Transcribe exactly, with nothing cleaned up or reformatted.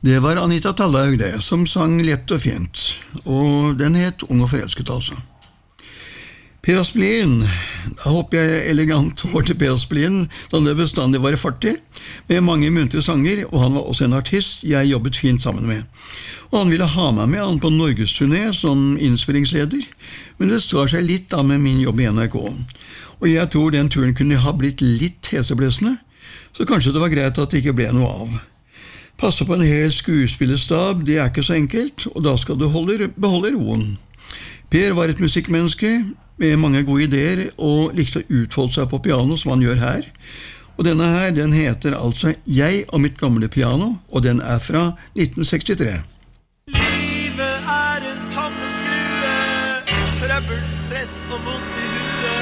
Det var Anita Tallaug det, som sang lett og fint, og den het Ung og forelsket altså. Per Aspelin, da håper jeg elegant hår til Per Aspelin, da det bestandig var fartig, med mange muntre sanger, og han var også en artist jeg jobbet fint sammen med. Og han ville ha meg med han på Norgesturné som innspillingsleder, men det står seg litt da med min jobb i N R K. Og jeg tror den turen kunne ha blitt litt heseblesende, så kanskje det var greit at det ikke ble noe av. Passe på en hel skuespillerstab, det er ikke så enkelt, og da skal du holde, beholde roen. Per var et musikkmenneske med mange gode ideer og likte å utfolde seg på piano som han gjør her. Og denne her, den heter altså Jeg og mitt gamle piano, og den er fra nitten sekstitre. Livet er en tammeskrue, trøbbel, stress og vondt i